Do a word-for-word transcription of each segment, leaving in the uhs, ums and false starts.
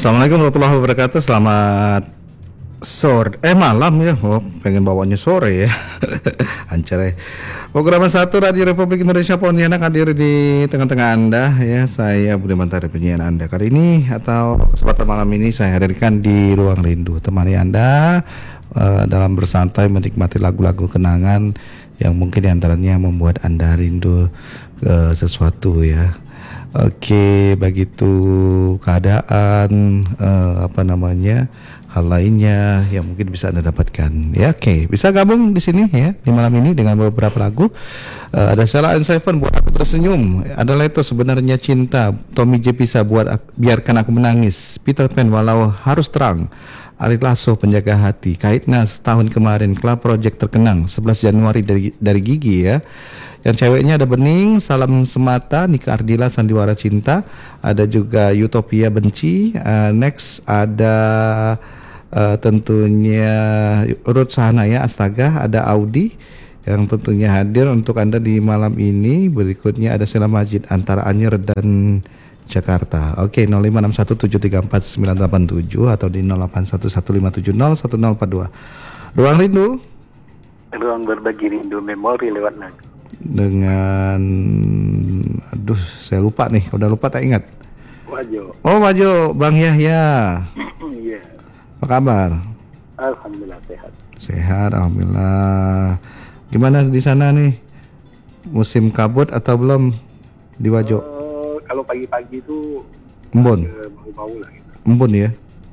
Assalamualaikum warahmatullahi wabarakatuh. Selamat sore, eh malam ya. Oh, pengen bawanya sore ya. Ancar ya. Program satu Radio Republik Indonesia Pontianak hadir di tengah-tengah Anda ya. Saya Budi Mantari penyiar Anda kali ini atau kesempatan malam ini saya hadirkan di Ruang Rindu, temani Anda uh, dalam bersantai menikmati lagu-lagu kenangan yang mungkin diantaranya membuat Anda rindu ke sesuatu ya. Oke, begitu keadaan uh, apa namanya hal lainnya yang mungkin bisa Anda dapatkan. Ya, oke, bisa gabung di sini ya di malam ini dengan beberapa lagu. Uh, ada Sheila and Seven buat aku tersenyum. Ada Leto sebenarnya cinta. Tommy J Pisa buat ak- biarkan aku menangis. Peter Pan walau harus terang. Ari Lasso penjaga hati. Kaitna setahun kemarin. Club Project terkenang. sebelas Januari dari dari Gigi ya. Yang ceweknya ada Bening, Salam Semata, Nika Ardila, Sandiwara Cinta. Ada juga Utopia Benci. uh, Next ada uh, tentunya Ruth Sahanaya Astaga. Ada Audi yang tentunya hadir untuk Anda di malam ini. Berikutnya ada Sheila Majid antara Anyer dan Jakarta. Oke, nol lima enam satu tujuh tiga empat sembilan delapan tujuh atau di nol delapan satu satu lima tujuh nol satu nol empat dua. Ruang Rindu. Ruang berbagi rindu memori lewat lagu. Dengan aduh saya lupa nih, udah lupa tak ingat. Wajo. Oh Wajo, Bang Yahya. Iya. Apa kabar? Alhamdulillah sehat. Sehat, alhamdulillah. Gimana di sana nih? Musim kabut atau belum di Wajo? Uh, kalau pagi-pagi itu Embun. uh, bau-bau lah gitu. Embun ya.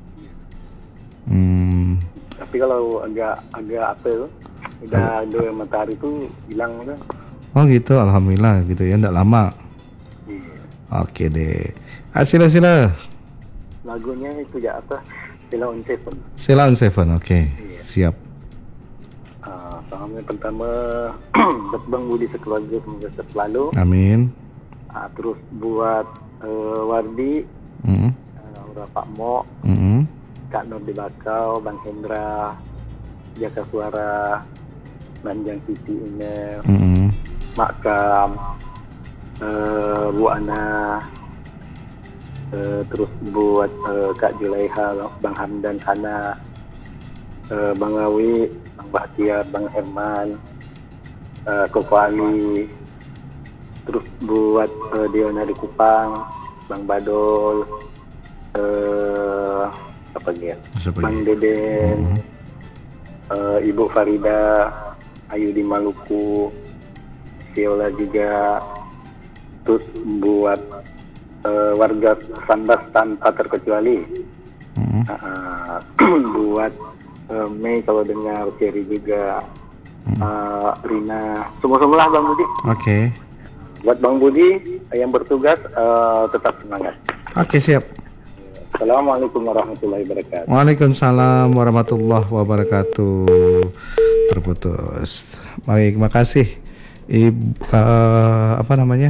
Hmm. Tapi kalau agak agak apa itu, udah ada matahari itu hilang udah. Oh gitu, alhamdulillah gitu ya, enggak lama. Iya. Oke deh. Ah, sila sila. Lagunya itu ya apa? Sheila on Seven. Sheila on Seven, oke. Iya. Siap. Uh, salamnya pertama buat Bang Budi sekeluarga semoga sehat selalu. Amin. Uh, terus buat uh, Wardi, Mm-hmm. uh, Pak Mo, Mm-hmm. Kak Nur di Bakau, Bang Hendra, Jaka Suara, Banjang Siti Ine, Mm-hmm. Makam, uh, Bu Ana, uh, terus buat uh, Kak Julaiha, Bang Hamdan Sana, uh, Bang Awi, Bang Bahtiar, Bang Herman, uh, Koko Ali, terus buat uh, Diona di Kupang, Bang Badol, uh, apa lagi ya? Bang Deden, mm-hmm. uh, Ibu Farida, Ayu di Maluku, Viola juga, terus buat uh, warga Sambas tanpa terkecuali, mm-hmm. uh, buat uh, Mei kalau dengar Cherry juga, mm-hmm. uh, Rina, semua-semua lah Bang Budi. Oke. Okay. Buat Bang Budi yang bertugas uh, tetap semangat. Oke, okay, siap. Assalamualaikum warahmatullahi wabarakatuh. Waalaikumsalam warahmatullahi wabarakatuh. Terputus. Baik, makasih. Ibu uh, apa namanya?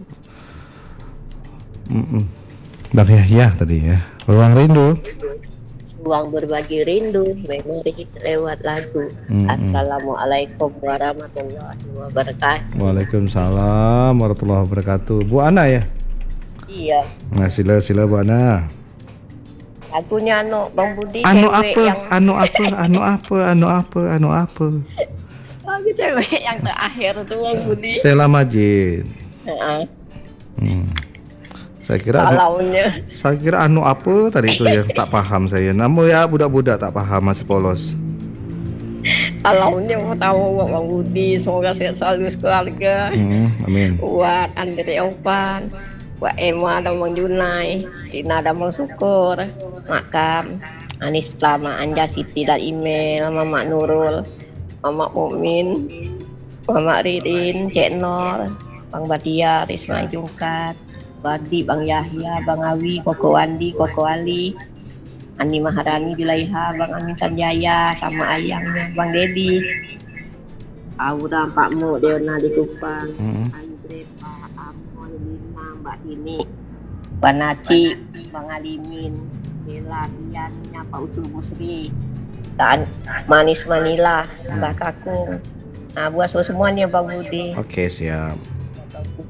Mm-mm. Bang Yahya tadi ya. Ruang Rindu. Ruang berbagi rindu, memori lewat lagu. Mm-mm. Assalamualaikum warahmatullahi wabarakatuh. Waalaikumsalam warahmatullahi wabarakatuh. Bu Ana ya? Iya. Nah, sila sila Bu Ana. Lagunya anu Bang Budi. Anu cewek apa? Yang... Anu apa? Anu apa? Anu apa? Anu apa? Lagu cewek yang terakhir tuh Bang Budi. Sheila Majid. Uh-uh. Hmm. Saya kira anu, saya kira anu apa tadi itu ya, tak paham saya. Namun ya budak-budak tak paham, masih polos. Alaunya mau tahu Bang Budi, semoga sehat selalu keluarga. Hmm, amin. Buat Andre Opan, buat Emma dan Bang Junai, Rina dan Bang Syukur, Makam, Anis Lama, Anja Siti dan Email, Mama Nurul, Mama Mumin, Mama Ririn, Cek Nor, Bang Badia, Risma Jungkat, Badi, Bang Yahya, Bang Awi, Koko Andi, Koko Ali, Andi Maharani, Bilaiha, Bang Amin Sanjaya, sama ayangnya, Bang Dedi, Aura, Pak Mu, Deona di Kupang, mm-hmm. Andre, Pak Amoy, Lina, Mbak Dini, Mbak Naci, Bang Alimin, Bella, Diannya, Pak Usul Musri, dan Manis Manila, Mbak Kakung. Nah, buat semuanya Bang Budi. Oke, siap. Bang Budi,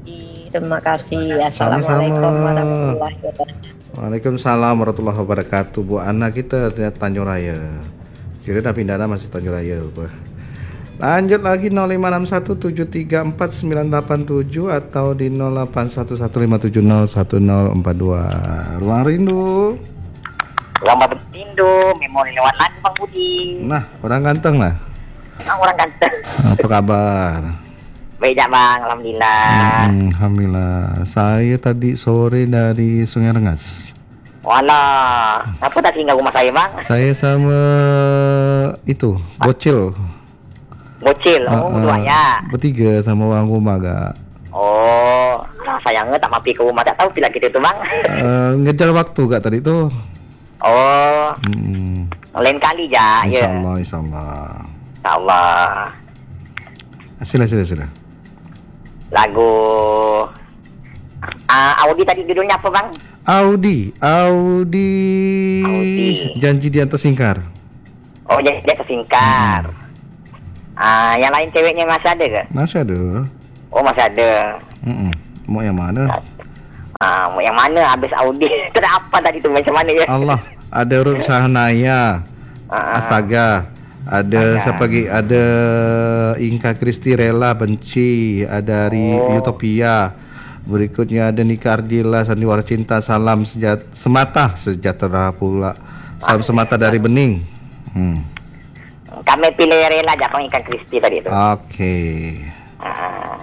Terima kasih. Sama-sama. Assalamualaikum warahmatullahi wabarakatuh. Waalaikumsalam warahmatullahi wabarakatuh. Bu Ana kita ternyata Tanjung Raya. Kira udah pindah masih Tanjung Raya. Bu. Lanjut lagi nol lima enam satu tujuh tiga empat sembilan delapan tujuh atau di nol delapan satu satu lima tujuh nol satu nol empat dua. Ruang Rindu. Lama bertindu, memori lewat lagi Bang Budi. Nah, orang ganteng lah. Ah, orang ganteng. Apa kabar? Baik ya Bang, alhamdulillah. Hmm, Alhamdulillah. Saya tadi sore dari Sungai Rengas. Walah, apa tadi tinggal rumah saya Bang? Saya sama itu bocil. Bocil, oh Ah, ah, berdua ya. Bertiga sama orang rumah gak. Oh, nah, sayangnya tak mampir ke rumah, tak tahu bila gitu tuh Bang. Eh, ngejar waktu gak tadi tuh? Oh, Hmm, lain kali ya. insya Ya. Allah, insya Allah. Insya Allah. Sila, sila, sila. Lagu ah Audi tadi judulnya apa Bang? Audi, Audi, Audi. janji di atas singkar. Oh, dia, dia kesingkar. Ah, yang lain ceweknya masih ada ke? Masih ada. Oh, masih ada. Mm-mm. Mau yang mana? Ah, mau yang mana habis Audi? Kenapa tadi tuh macam mana ya? Allah, ada Ruth Sahanaya, Ah, ah. Astaga, ada Astaga. siapa lagi? Ada Inka Kristi Rela Benci, ada Ri Oh. Utopia. Berikutnya ada Nika Ardila Sandiwara Cinta, Salam sejat semata sejahtera pula. Salam semata dari Bening. Hmm. Kami pilih rela aja Bang Ikan Kristi tadi itu. Oke. Ah.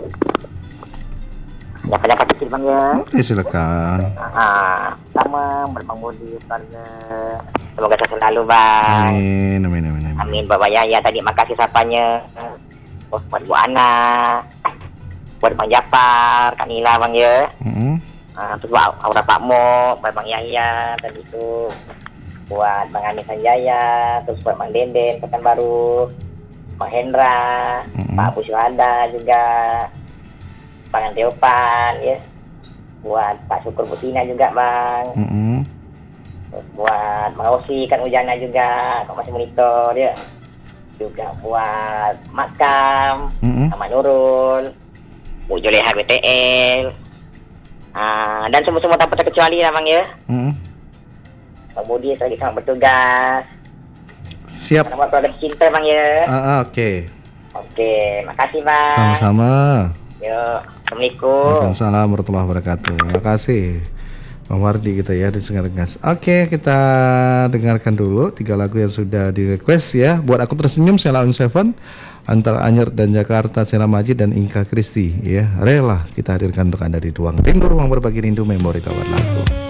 Dapat-dapat kecil Bang ya. Oke, silakan. Ah, sama Bang Budi keluarga. Semoga sehat selalu Bang. Amin, amin, amin, amin. Amin Bapak Yaya tadi makasih sapanya. Oh, buat Bu Ana. Buat Bang Japar, Kak Nila Bang ya. Mm-mm. Ah, terus buat Aura Pak Mo, buat Bang Yaya tadi itu. Buat Bang Amin Sanjaya, terus buat Bang Denden Pekanbaru, Bang Hendra, Mm-mm. Pak Abu Syuhada juga, Bang Antiopan ya. Buat Pak Syukur Butina juga Bang. Mm-mm. Terus buat Bang Osi kan Ujana juga, kok masih monitor ya. Juga buat Makam, Mm-mm. sama Nurul, Bu Juleha B T L, ah, dan semua-semua tanpa terkecuali ya Bang ya. Mm-mm. Bang Budi lagi sangat bertugas. Siap. Nama produk cinta Bang ya. Ah, ah, oke. Oke, makasih Bang. Sama-sama. Yuk, Assalamualaikum. Waalaikumsalam warahmatullahi wabarakatuh. Terima kasih Bang Wardi kita ya di Sungai Rengas. Oke, kita dengarkan dulu tiga lagu yang sudah di request ya. Buat aku tersenyum Sheila on Seven, Antara Anyer dan Jakarta Sheila Majid dan Inka Kristi ya. Rela kita hadirkan untuk Anda di Ruang Rindu, ruang berbagi rindu memori lewat lagu.